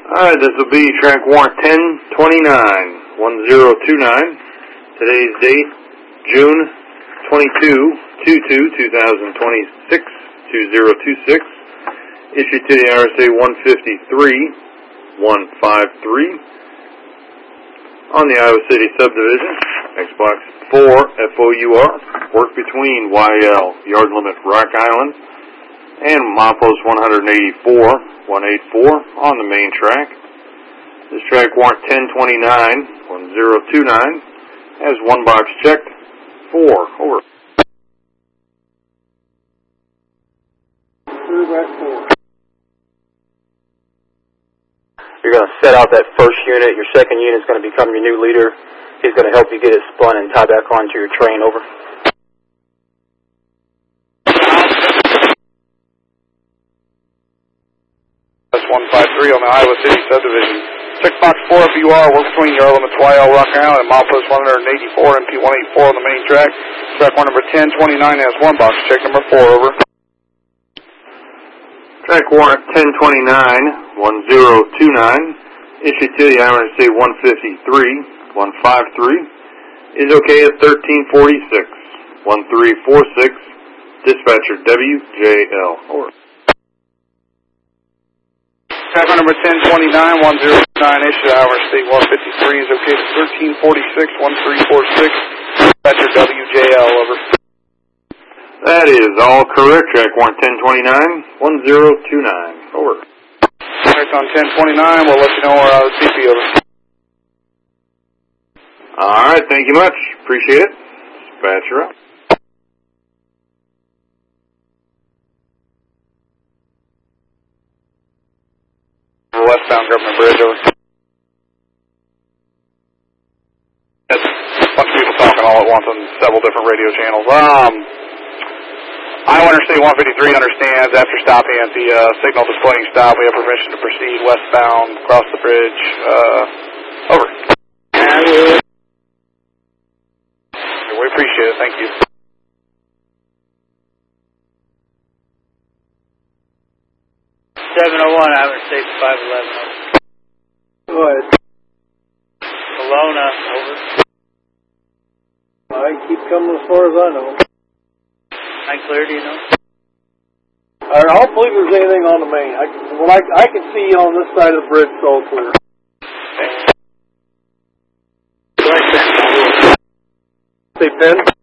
Alright, this will be track warrant 1029-1029. Today's date, June 2026, 2026. Issued to the RSA 153-153. On the Iowa City subdivision, X box 4 FOUR, work between YL, yard limit Rock Island, and milepost 184 on the main track. This track warrant 1029-1029 has one box checked, 4, over. You're going to set out that first unit. Your second unit is going to become your new leader. He's going to help you get it spun and tie back onto your train, over. That's 153 on the Iowa City subdivision. Check box 4 FUR, work between your limits YL Rock Island and milepost 184, MP 184 on the main track. Track warrant number 1029 has one box check, number 4, over. Track warrant 1029-1029, issued to the RSA 153-153, is okay at 1346, 1346, dispatcher WJL, over. Track number 1029-109, issued to RSA 153, is okay at 1346, 1346, dispatcher WJL, over. That is all correct. Track warrant 1029-1029. Over. Track on 1029, we'll let you know where the CP, over. Alright, thank you much. Appreciate it. Dispatcher up. Westbound Government Bridge, over. That's a bunch of people talking all at once on several different radio channels. Iowa Interstate 153 understands after stopping at the signal displaying stop, we have permission to proceed westbound across the bridge. Over. We appreciate it. Thank you. Iowa Interstate 511. Go ahead. Kelowna, over. I keep coming as far as I know. How clear do you know? I don't believe there's anything on the main. I can see on this side of the bridge, it's all clear. Okay. Say, Ben?